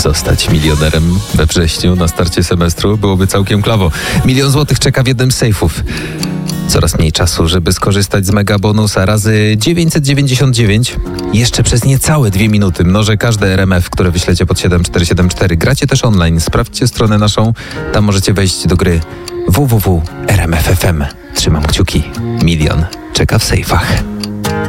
Zostać milionerem we wrześniu na starcie semestru byłoby całkiem klawo. 1 000 000 złotych czeka w jednym z sejfów. Coraz mniej czasu, żeby skorzystać z mega bonusa razy 999. Jeszcze przez niecałe 2 minuty mnożę każde RMF, które wyślecie pod 7474. Gracie też online. Sprawdźcie stronę naszą. Tam możecie wejść do gry www.rmf.fm. Trzymam kciuki. 1 000 000 czeka w sejfach.